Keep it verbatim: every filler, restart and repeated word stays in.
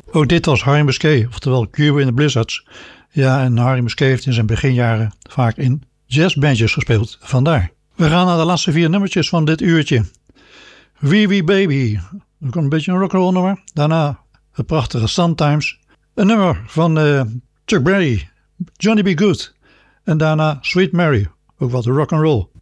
Ook dit was Harry Musquet, oftewel Cuba in the Blizzards. Ja, en Harry Musquet heeft in zijn beginjaren vaak in jazzbandjes gespeeld. Vandaar. We gaan naar de laatste vier nummertjes van dit uurtje. Wee Wee Baby. Ook een beetje een rock'n'roll nummer. Daarna het prachtige Sometimes. Een nummer van uh, Chuck Berry, Johnny B. Good. En daarna Sweet Mary. Ook wat rock'n'roll.